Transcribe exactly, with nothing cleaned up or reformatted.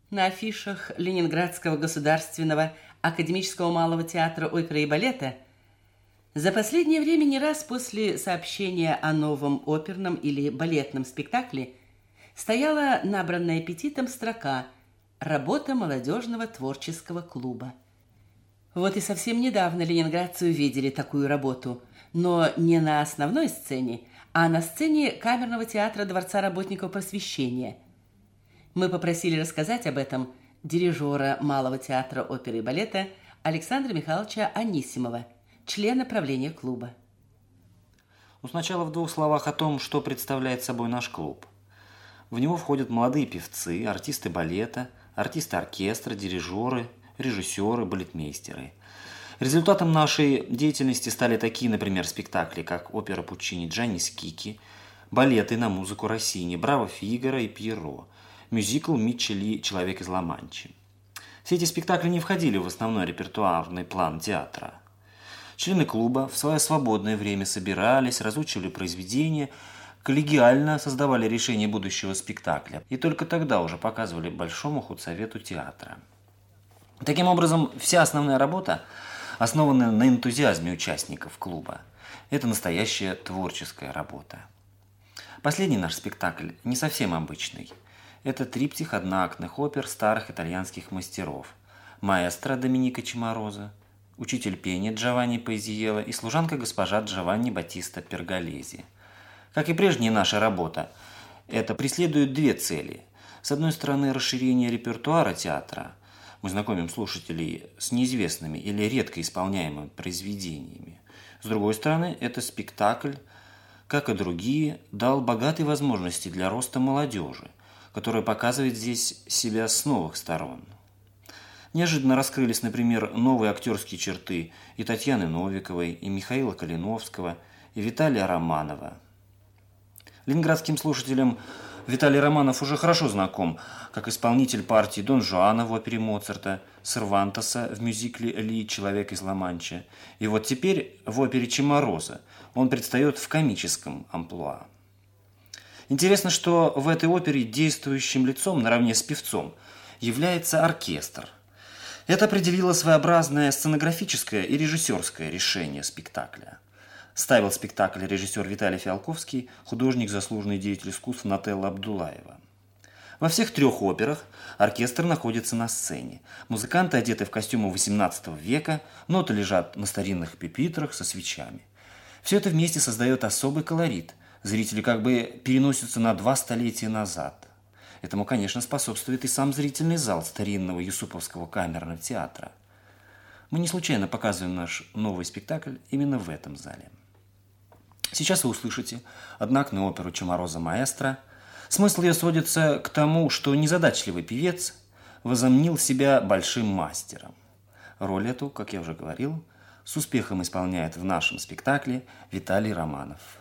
На афишах Ленинградского государственного академического малого театра оперы и балета за последнее время не раз после сообщения о новом оперном или балетном спектакле стояла набранная аппетитом строка «Работа молодежного творческого клуба». Вот и совсем недавно ленинградцы увидели такую работу, но не на основной сцене, а на сцене камерного театра Дворца работников просвещения. Мы попросили рассказать об этом дирижера Малого театра оперы и балета Александра Михайловича Анисимова, члена правления клуба. Ну, сначала в двух словах о том, что представляет собой наш клуб. В него входят молодые певцы, артисты балета, артисты оркестра, дирижеры, режиссеры, балетмейстеры. Результатом нашей деятельности стали такие, например, спектакли, как опера Пуччини «Джанни Скики», балеты на музыку Россини «Браво Фигаро» и «Пьеро», мюзикл «Митчелли. Человек из Ла-Манчи». Все эти спектакли не входили в основной репертуарный план театра. Члены клуба в свое свободное время собирались, разучивали произведения, коллегиально создавали решение будущего спектакля и только тогда уже показывали Большому худсовету театра. Таким образом, вся основная работа основана на энтузиазме участников клуба. Это настоящая творческая работа. Последний наш спектакль не совсем обычный. Это триптих одноактных опер старых итальянских мастеров: маэстро Доминика Чимороза, учитель пения Джованни Паэзиелло и служанка госпожа Джованни Батиста Перголези. Как и прежняя наша работа, это преследует две цели. С одной стороны, расширение репертуара театра. Мы знакомим слушателей с неизвестными или редко исполняемыми произведениями. С другой стороны, это спектакль, как и другие, дал богатые возможности для роста молодежи, которая показывает здесь себя с новых сторон. Неожиданно раскрылись, например, новые актерские черты и Татьяны Новиковой, и Михаила Калиновского, и Виталия Романова. Ленинградским слушателям Виталий Романов уже хорошо знаком как исполнитель партии Дон Жуана в опере Моцарта, Сервантеса в мюзикле «Ли. Человек из Ла-Манчи». И вот теперь в опере Чимороза он предстает в комическом амплуа. Интересно, что в этой опере действующим лицом наравне с певцом является оркестр. Это определило своеобразное сценографическое и режиссерское решение спектакля. Ставил спектакль режиссер Виталий Фиалковский, художник, заслуженный деятель искусств Нателла Абдуллаева. Во всех трех операх оркестр находится на сцене. Музыканты одеты в костюмы восемнадцатого века, ноты лежат на старинных пюпитрах со свечами. Все это вместе создает особый колорит. Зрители как бы переносятся на два столетия назад. Этому, конечно, способствует и сам зрительный зал старинного Юсуповского камерного театра. Мы не случайно показываем наш новый спектакль именно в этом зале. Сейчас вы услышите одноактную оперу Чимороза «Маэстро». Смысл ее сводится к тому, что незадачливый певец возомнил себя большим мастером. Роль эту, как я уже говорил, с успехом исполняет в нашем спектакле Виталий Романов.